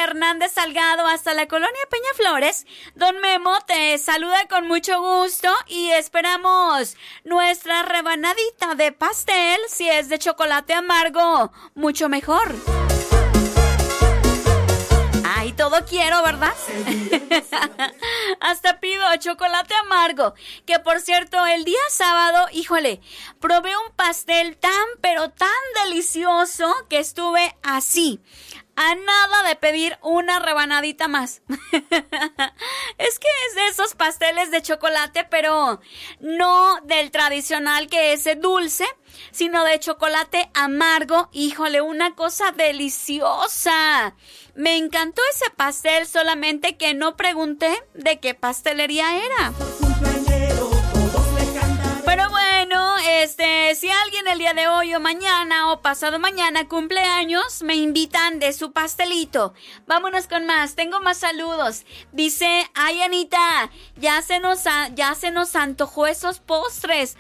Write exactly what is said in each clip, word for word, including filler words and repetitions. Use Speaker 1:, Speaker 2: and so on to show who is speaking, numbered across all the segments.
Speaker 1: Hernández Salgado hasta la colonia Peñaflores. Don Memo te saluda con mucho gusto y esperamos nuestra rebanadita de pastel. Si es de chocolate amargo, mucho mejor. Ay, todo quiero, ¿verdad? Hasta pido chocolate amargo. Que por cierto, el día sábado, híjole, probé un pastel tan, pero tan delicioso que estuve así, a nada de pedir una rebanadita más. Es que es de esos pasteles de chocolate, pero no del tradicional que es dulce, sino de chocolate amargo. Híjole, una cosa deliciosa. Me encantó ese pastel, solamente que no pregunté de qué pastelería era. Pero bueno, este, si alguien el día de hoy o mañana o pasado mañana cumple años, me invitan de su pastelito. Vámonos con más, tengo más saludos. Dice, ay Anita, ya se nos, ya se nos antojó esos postres.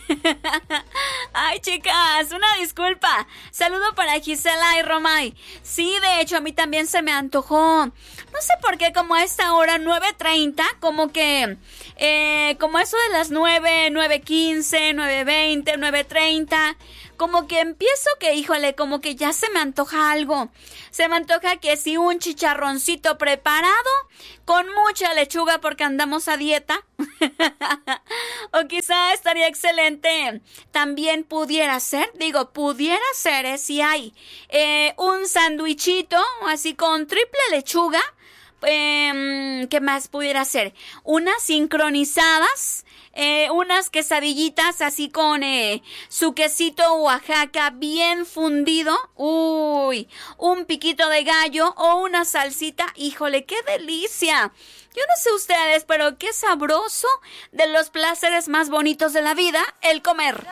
Speaker 1: Ay chicas, una disculpa. Saludo para Gisela y Romay. Sí, de hecho a mí también se me antojó. No sé por qué, como a esta hora, nueve treinta, como que, eh, como eso de las nueve, nueve quince, nueve veinte, nueve treinta, como que empiezo que, híjole, como que ya se me antoja algo. Se me antoja que si un chicharroncito preparado con mucha lechuga porque andamos a dieta. O quizá estaría excelente, también pudiera ser, digo, pudiera ser, eh, si hay eh, un sándwichito así con triple lechuga. Eh, ¿Qué más pudiera ser? Unas sincronizadas, eh, unas quesadillitas así con eh, su quesito Oaxaca bien fundido, uy, un piquito de gallo o una salsita, híjole, qué delicia. Yo no sé ustedes, pero qué sabroso, de los placeres más bonitos de la vida, el comer.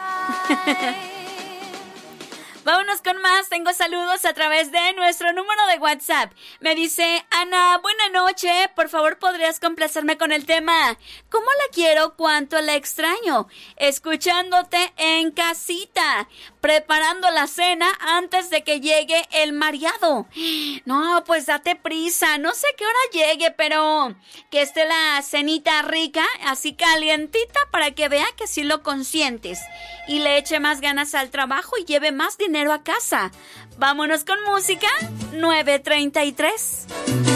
Speaker 1: Vámonos con más, tengo saludos a través de nuestro número de WhatsApp. Me dice, Ana, buena noche, por favor podrías complacerme con el tema ¿Cómo la quiero, cuánto la extraño? Escuchándote en casita, preparando la cena antes de que llegue el mareado. No, pues date prisa, no sé qué hora llegue, pero que esté la cenita rica, así calientita, para que vea que sí lo consientes y le eche más ganas al trabajo y lleve más dinero a casa. Vámonos con música. nueve treinta y tres.